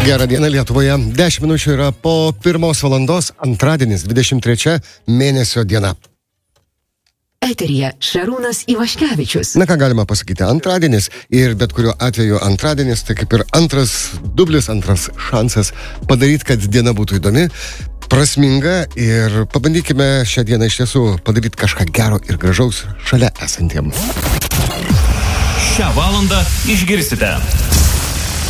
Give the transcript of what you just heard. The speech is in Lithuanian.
Gerą dieną Lietuvoje. 10 minučių yra po 1 valandos, antradienis, 23 mėnesio diena. Eteryje Šarūnas Ivaškevičius. Na ką galima pasakyti, antradienis ir bet kuriuo atveju antradienis, tai kaip ir antras dublis, antras šansas padaryti, kad diena būtų įdomi, prasminga ir pabandykime šią dieną iš tiesų padaryti kažką gero ir gražaus šalia esantiem. Šią valandą išgirsite.